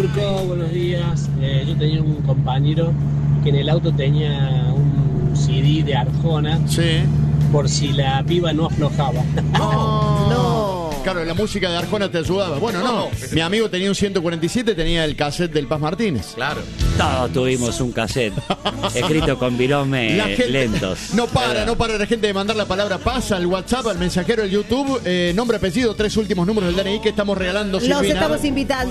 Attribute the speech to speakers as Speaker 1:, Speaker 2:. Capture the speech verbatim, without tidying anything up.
Speaker 1: Turco, buenos días. Eh, yo tenía un compañero que en el auto tenía un C D de Arjona.
Speaker 2: Sí.
Speaker 1: Por si la piba no aflojaba.
Speaker 2: No,
Speaker 3: No.
Speaker 2: Claro, la música de Arjona te ayudaba. Bueno, no. Mi amigo tenía un ciento cuarenta y siete, tenía el cassette del Paz Martínez.
Speaker 4: Claro.
Speaker 3: Todos tuvimos un cassette escrito con bilomes
Speaker 2: La gente
Speaker 3: lentos.
Speaker 2: No para,
Speaker 3: ¿verdad?
Speaker 2: no para la gente de mandar la palabra paz al WhatsApp, al mensajero, al YouTube. Eh, nombre, apellido, tres últimos números del D N I que estamos regalando.
Speaker 5: Los
Speaker 2: Silvina.
Speaker 5: estamos invitando.